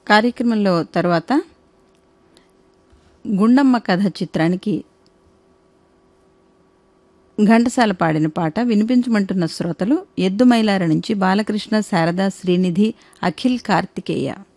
కార్యక్రమంలో తర్వాత గుండమ్మ కథ చిత్రానికి ఘంటసాల పాడిన పాట వినిపించమంటున్న శ్రోతలు ఎద్దుమైలార నుంచి బాలకృష్ణ, శారద, శ్రీనిధి, అఖిల్, కార్తికేయ.